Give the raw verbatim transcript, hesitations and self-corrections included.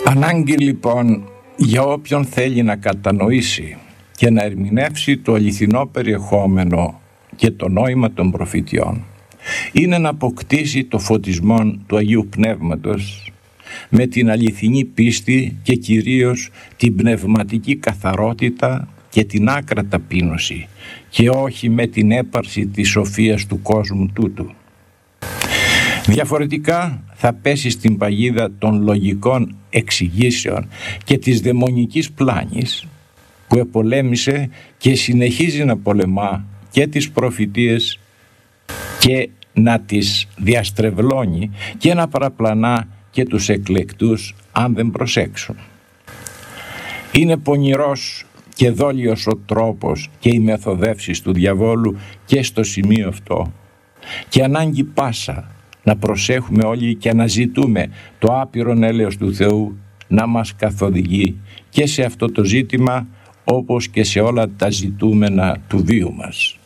Ανάγκη λοιπόν για όποιον θέλει να κατανοήσει και να ερμηνεύσει το αληθινό περιεχόμενο και το νόημα των προφητιών είναι να αποκτήσει το φωτισμό του Αγίου Πνεύματος με την αληθινή πίστη και κυρίως την πνευματική καθαρότητα και την άκρα ταπείνωση και όχι με την έπαρση της σοφίας του κόσμου τούτου. Διαφορετικά θα πέσει στην παγίδα των λογικών εξηγήσεων και της δαιμονικής πλάνης που επολέμησε και συνεχίζει να πολεμά και τις προφητείες και να τις διαστρεβλώνει και να παραπλανά και τους εκλεκτούς αν δεν προσέξουν. Είναι πονηρός και δόλιος ο τρόπος και οι μεθοδεύσεις του διαβόλου και στο σημείο αυτό και ανάγκη πάσα να προσέχουμε όλοι και να ζητούμε το άπειρον έλεος του Θεού να μας καθοδηγεί και σε αυτό το ζήτημα όπως και σε όλα τα ζητούμενα του βίου μας.